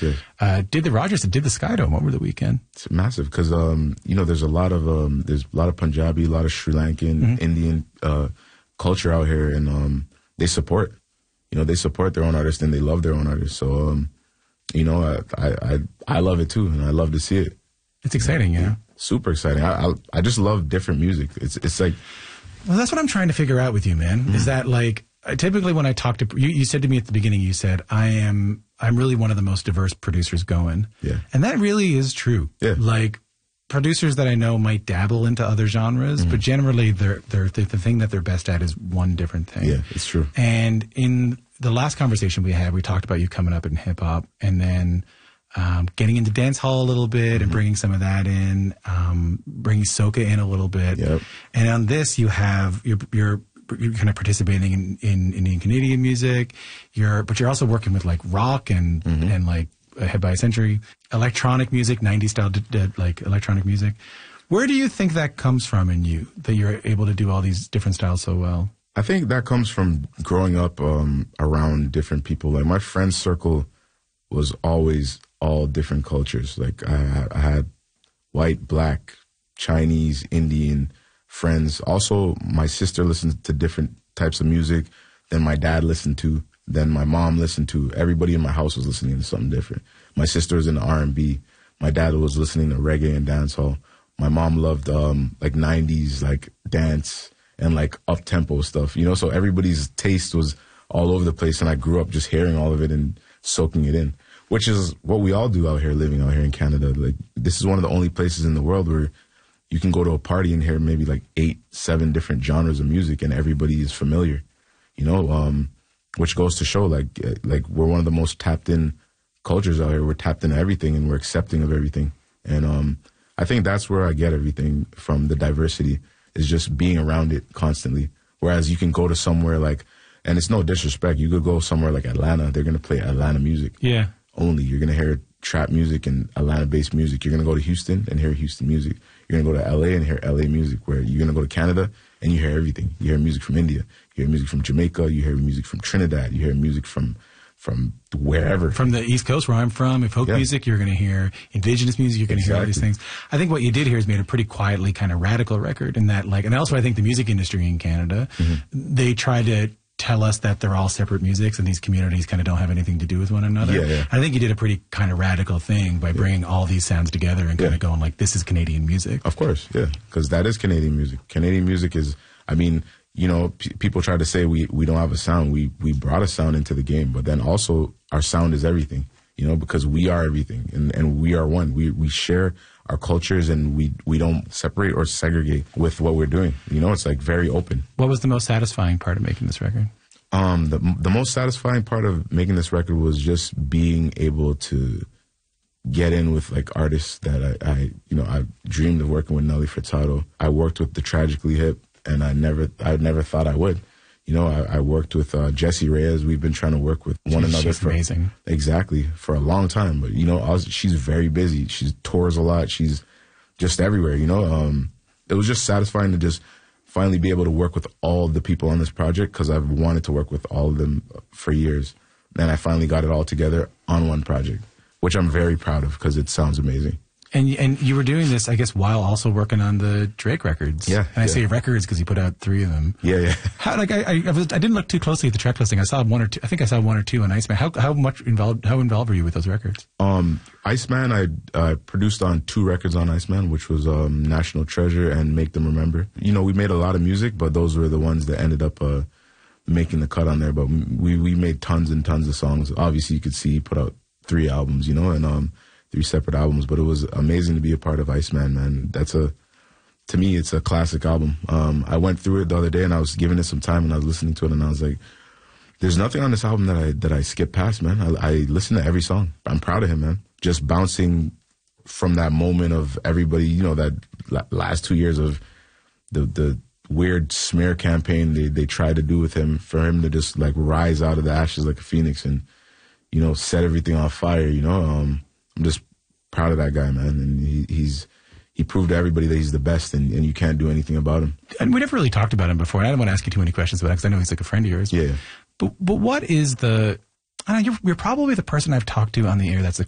yes. Did the Rogers, did the Sky Dome over the weekend. It's massive because, there's a lot of Punjabi, a lot of Sri Lankan, Indian culture out here, and they support their own artists and they love their own artists. So, I love it too, and I love to see it. It's exciting, yeah. Super exciting. I just love different music. It's like, well, that's what I'm trying to figure out with you, man. Is that like typically when I talk to you said to me at the beginning, you said I'm really one of the most diverse producers going. Yeah, and that really is true. Yeah, like producers that I know might dabble into other genres, but generally the thing that they're best at is one different thing. Yeah, it's true. And in the last conversation we had, we talked about you coming up in hip hop and then getting into dance hall a little bit and bringing some of that in, bringing soca in a little bit. Yep. And on this, you have you're kind of participating in Indian Canadian music. But you're also working with like rock and like Head by a Century, electronic music, 90s style, like electronic music. Where do you think that comes from in you, that you're able to do all these different styles so well? I think that comes from growing up around different people. Like my friend circle was always all different cultures. Like I had white, black, Chinese, Indian friends. Also, my sister listened to different types of music than my dad listened to, than my mom listened to. Everybody in my house was listening to something different. My sister was into R&B. My dad was listening to reggae and dancehall. My mom loved like 90s like dance and like up-tempo stuff, so everybody's taste was all over the place, and I grew up just hearing all of it and soaking it in, which is what we all do out here, living out here in Canada. Like, this is one of the only places in the world where you can go to a party and hear maybe like 8-7 different genres of music and everybody is familiar, which goes to show like we're one of the most tapped in cultures out here. We're tapped into everything and we're accepting of everything. And I think that's where I get everything from, the diversity, is just being around it constantly. Whereas you can go to somewhere like, and it's no disrespect, you could go somewhere like Atlanta, they're going to play Atlanta music. Yeah. Only. You're going to hear trap music and Atlanta-based music. You're going to go to Houston and hear Houston music. You're going to go to LA and hear LA music, where you're going to go to Canada and you hear everything. You hear music from India. You hear music from Jamaica. You hear music from Trinidad. You hear music from wherever. From the East Coast, where I'm from, folk music, you're going to hear indigenous music, you're going to hear all these things. I think what you did here is made a pretty quietly kind of radical record in that, like, and also I think the music industry in Canada, they try to tell us that they're all separate musics and these communities kind of don't have anything to do with one another. Yeah. I think you did a pretty kind of radical thing by bringing all these sounds together and kind of going like, this is Canadian music. Of course, yeah, because that is Canadian music. Canadian music is, I mean, people try to say we don't have a sound. We brought a sound into the game, but then also our sound is everything, because we are everything and we are one. We share our cultures and we don't separate or segregate with what we're doing. It's like very open. What was the most satisfying part of making this record? The most satisfying part of making this record was just being able to get in with like artists that I dreamed of working with. Nelly Furtado. I worked with the Tragically Hip, and I never thought I would. I worked with Jessie Reyes. We've been trying to work with one another. She's amazing. Exactly, for a long time. But she's very busy. She tours a lot. She's just everywhere. It was just satisfying to just finally be able to work with all the people on this project, because I've wanted to work with all of them for years. And I finally got it all together on one project, which I'm very proud of because it sounds amazing. And you were doing this, I guess, while also working on the Drake records. Yeah. And I say records because he put out 3 of them. Yeah. How, like, I didn't look too closely at the track listing. I saw 1 or 2. I think I saw 1 or 2 on Iceman. How involved were you with those records? Iceman, I produced on 2 records on Iceman, which was National Treasure and Make Them Remember. We made a lot of music, but those were the ones that ended up making the cut on there. But we made tons and tons of songs. Obviously, you could see he put out 3 albums, and 3 separate albums, but it was amazing to be a part of Iceman, man. To me, it's a classic album. I went through it the other day and I was giving it some time and I was listening to it and I was like, there's nothing on this album that I skip past, man. I listen to every song. I'm proud of him, man. Just bouncing from that moment of everybody, that last 2 years of the weird smear campaign they tried to do with him, for him to just like rise out of the ashes like a phoenix and, set everything on fire, I'm just proud of that guy, man. And he proved to everybody that he's the best and you can't do anything about him. And we never really talked about him before. And I don't want to ask you too many questions about it because I know he's like a friend of yours. Yeah. But what is you're probably the person I've talked to on the air that's the